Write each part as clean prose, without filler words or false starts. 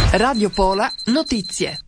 Radio Pola Notizie.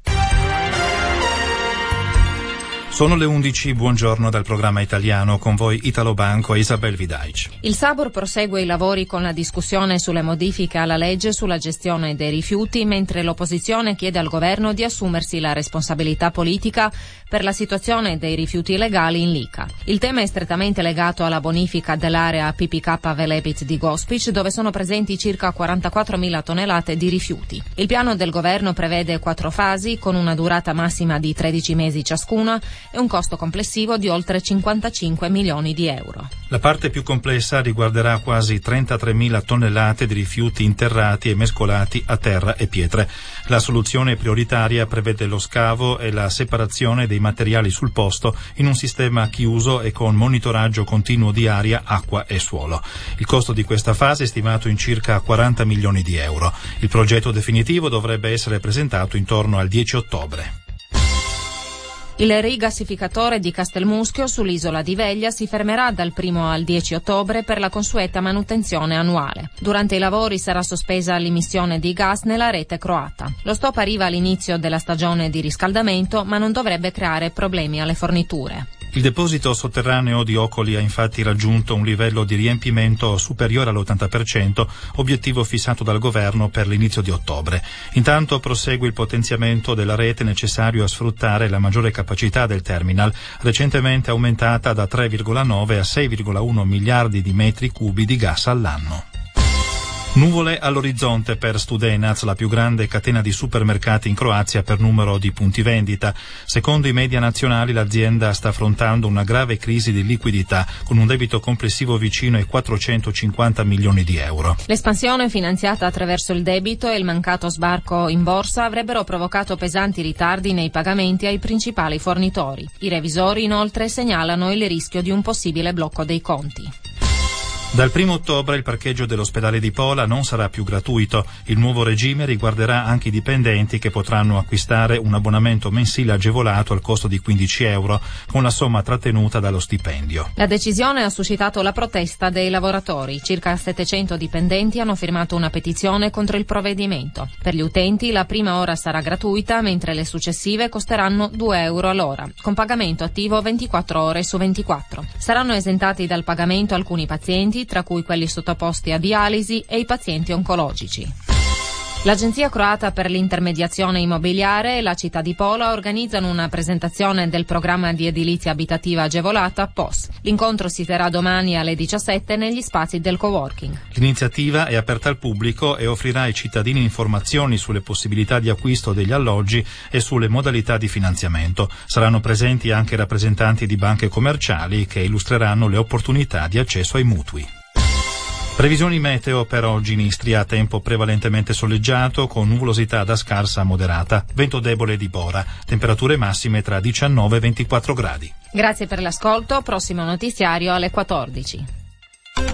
Sono le 11, buongiorno dal programma italiano, con voi Italo Banco e Isabel Vidaic. Il Sabor prosegue i lavori con la discussione sulle modifiche alla legge sulla gestione dei rifiuti, mentre l'opposizione chiede al governo di assumersi la responsabilità politica per la situazione dei rifiuti illegali in Lica. Il tema è strettamente legato alla bonifica dell'area PPK Velebit di Gospic, dove sono presenti circa 44.000 tonnellate di rifiuti. Il piano del governo prevede 4 fasi, con una durata massima di 13 mesi ciascuna e un costo complessivo di oltre 55 milioni di euro. La parte più complessa riguarderà quasi 33.000 tonnellate di rifiuti interrati e mescolati a terra e pietre. La soluzione prioritaria prevede lo scavo e la separazione dei materiali sul posto in un sistema chiuso e con monitoraggio continuo di aria, acqua e suolo. Il costo di questa fase è stimato in circa 40 milioni di euro. Il progetto definitivo dovrebbe essere presentato intorno al 10 ottobre. Il rigassificatore di Castelmuschio sull'isola di Veglia si fermerà dal 1 al 10 ottobre per la consueta manutenzione annuale. Durante i lavori sarà sospesa l'immissione di gas nella rete croata. Lo stop arriva all'inizio della stagione di riscaldamento, ma non dovrebbe creare problemi alle forniture. Il deposito sotterraneo di Ocoli ha infatti raggiunto un livello di riempimento superiore all'80%, obiettivo fissato dal governo per l'inizio di ottobre. Intanto prosegue il potenziamento della rete necessario a sfruttare la maggiore capacità del terminal, recentemente aumentata da 3,9 a 6,1 miliardi di metri cubi di gas all'anno. Nuvole all'orizzonte per Studenac, la più grande catena di supermercati in Croazia per numero di punti vendita. Secondo i media nazionali l'azienda sta affrontando una grave crisi di liquidità, con un debito complessivo vicino ai 450 milioni di euro. L'espansione finanziata attraverso il debito e il mancato sbarco in borsa avrebbero provocato pesanti ritardi nei pagamenti ai principali fornitori. I revisori inoltre segnalano il rischio di un possibile blocco dei conti. Dal 1 ottobre il parcheggio dell'ospedale di Pola non sarà più gratuito. Il nuovo regime riguarderà anche i dipendenti che potranno acquistare un abbonamento mensile agevolato al costo di 15 euro, con la somma trattenuta dallo stipendio. La decisione ha suscitato la protesta dei lavoratori. Circa 700 dipendenti hanno firmato una petizione contro il provvedimento. Per gli utenti la prima ora sarà gratuita, mentre le successive costeranno 2 euro all'ora, con pagamento attivo 24 ore su 24. Saranno esentati dal pagamento alcuni pazienti, tra cui quelli sottoposti a dialisi e i pazienti oncologici. L'Agenzia croata per l'intermediazione immobiliare e la città di Pola organizzano una presentazione del programma di edilizia abitativa agevolata POS. L'incontro si terrà domani alle 17 negli spazi del coworking. L'iniziativa è aperta al pubblico e offrirà ai cittadini informazioni sulle possibilità di acquisto degli alloggi e sulle modalità di finanziamento. Saranno presenti anche rappresentanti di banche commerciali che illustreranno le opportunità di accesso ai mutui. Previsioni meteo per oggi in Istria: tempo prevalentemente soleggiato con nuvolosità da scarsa a moderata, vento debole di Bora, temperature massime tra 19 e 24 gradi. Grazie per l'ascolto, prossimo notiziario alle 14.